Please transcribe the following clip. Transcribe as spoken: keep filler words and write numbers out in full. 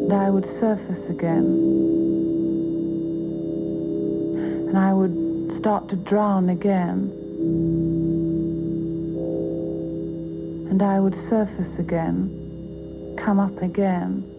and I would surface again. And I would start to drown again. And I would surface again, come up again.